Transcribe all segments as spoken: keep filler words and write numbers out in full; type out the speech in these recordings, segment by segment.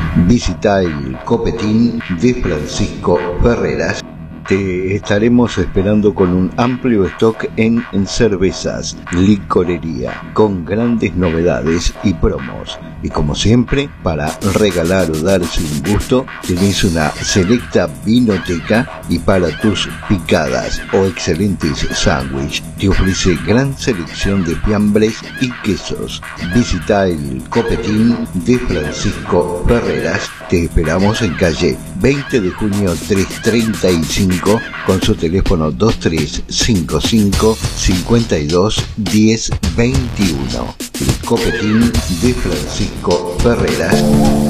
Visita el Copetín de Francisco Ferreras. Te estaremos esperando con un amplio stock en, en cervezas, licorería, con grandes novedades y promos. Y como siempre, para regalar o darse un gusto, tenés una selecta vinoteca, y para tus picadas o excelentes sándwiches te ofrece gran selección de fiambres y quesos. Visita el Copetín de Francisco Ferreras. Te esperamos en calle veinte de junio trescientos treinta y cinco con su teléfono dos tres cinco cinco, cinco dos, uno cero dos uno. El Copetín de Francisco Ferreras.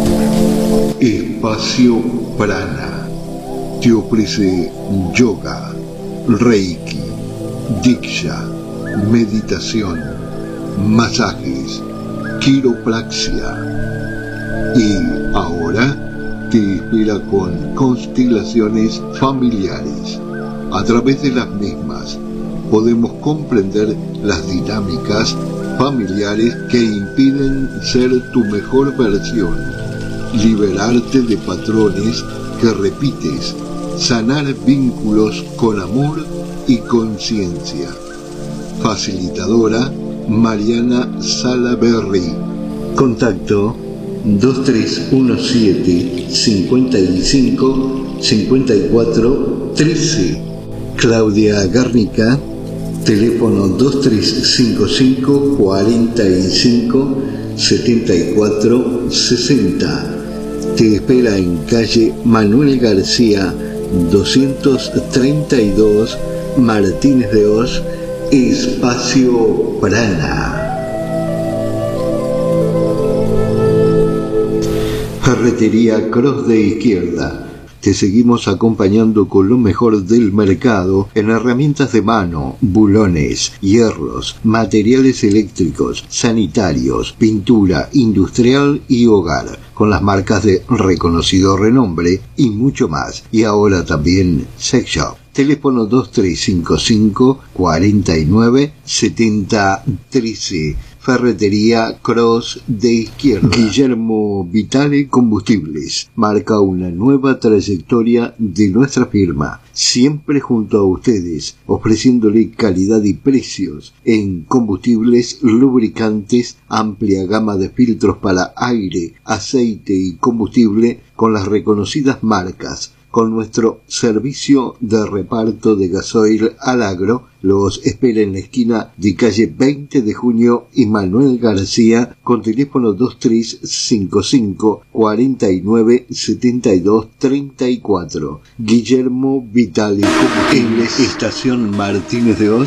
Espacio Prana te ofrece yoga, reiki, diksha, meditación, masajes, quiropraxia. Y ahora te espera con constelaciones familiares. A través de las mismas podemos comprender las dinámicas familiares que impiden ser tu mejor versión, liberarte de patrones que repites, sanar vínculos con amor y conciencia. Facilitadora Mariana Salaberry. Contacto dos tres uno siete, cinco cinco, cinco cuatro uno tres. Claudia Garnica, teléfono dos tres cinco cinco, cuatro cinco, siete cuatro seis cero. Te espera en calle Manuel García doscientos treinta y dos, Martínez de Oz, Espacio Prana. Ferretería Cross de Izquierda. Te seguimos acompañando con lo mejor del mercado en herramientas de mano, bulones, hierros, materiales eléctricos, sanitarios, pintura industrial y hogar, con las marcas de reconocido renombre y mucho más. Y ahora también Sex Shop. Teléfono dos tres cinco cinco, cuatro nueve, siete cero uno tres. Ferretería Cross de Izquierda. Guillermo Vitale Combustibles marca una nueva trayectoria de nuestra firma, siempre junto a ustedes, ofreciéndole calidad y precios en combustibles, lubricantes, amplia gama de filtros para aire, aceite y combustible con las reconocidas marcas. Con nuestro servicio de reparto de gasoil al agro, los espera en la esquina de calle veinte de junio y Manuel García, con teléfono dos tres cinco cinco, cuatro nueve, siete dos tres cuatro. Guillermo Vitale Combustibles, Estación Martínez de Oz.